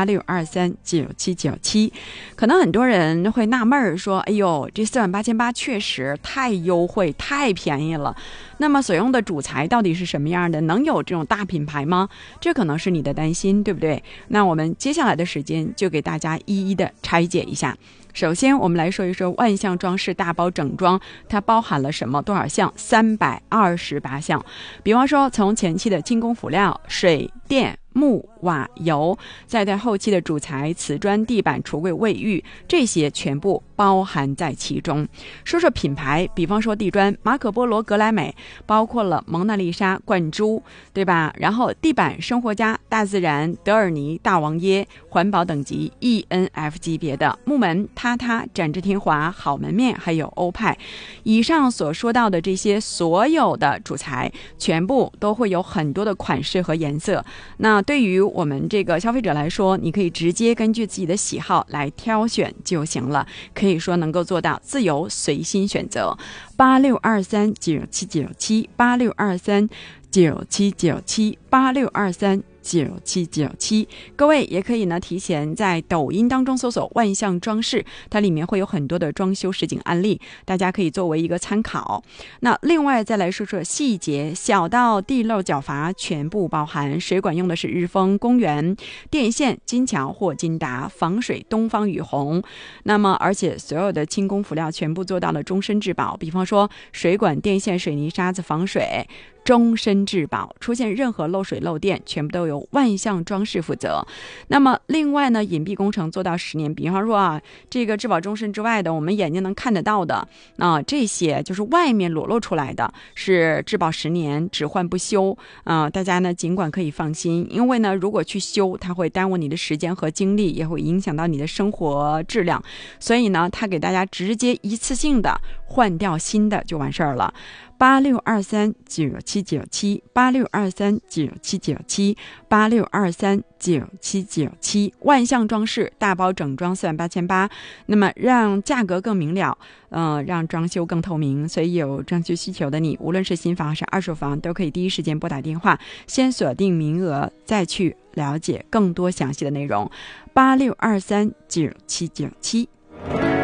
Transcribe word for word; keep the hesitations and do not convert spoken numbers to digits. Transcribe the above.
八六二三九七九七。可能很多人会纳闷说，哎呦，这四万八千八确实太优惠太便宜了，那么所用的主材到底是什么样的？能有这种大品牌吗？这可能是你的担心，对不对？那我们接下来的时间就给大家一一的拆解一下。首先我们来说一说万象装饰大包整装，它包含了什么？多少项？三百二十八项。比方说从前期的精工辅料、水电木瓦油，再到后期的主材瓷砖地板橱柜卫浴，这些全部包含在其中。说说品牌，比方说地砖马可波罗格莱美，包括了蒙娜丽莎冠珠，对吧？然后地板生活家大自然德尔尼大王耶，环保等级 E N F 级别的木门塌塌展翅天华好门面，还有欧派。以上所说到的这些所有的主材全部都会有很多的款式和颜色，那对于我们这个消费者来说，你可以直接根据自己的喜好来挑选就行了，可以说能够做到自由随心选择。八六二三九七九七八六二三九七九七八六二三九七九七，各位也可以呢提前在抖音当中搜索万象装饰，它里面会有很多的装修实景案例，大家可以作为一个参考。那另外再来说说细节，小到地漏角阀全部包含，水管用的是日丰、公园，电线金桥或金达，防水东方雨虹。那么而且所有的轻工辅料全部做到了终身质保，比方说水管、电线、水泥、沙子防水终身质保，出现任何漏水漏电全部都由万象装饰负责。那么另外呢，隐蔽工程做到十年，比方说啊，这个质保终身之外的我们眼睛能看得到的啊、呃，这些就是外面裸露出来的是质保十年，只换不修啊、呃，大家呢尽管可以放心，因为呢如果去修它会耽误你的时间和精力，也会影响到你的生活质量，所以呢它给大家直接一次性的换掉新的就完事儿了。八六二三九七九七八六二三九七九七八六二三九七九七，万象装饰大包整装四万八千八。那么让价格更明了，呃，让装修更透明，所以有装修需求的你，无论是新房还是二手房，都可以第一时间拨打电话，先锁定名额，再去了解更多详细的内容。八六二三九七九七。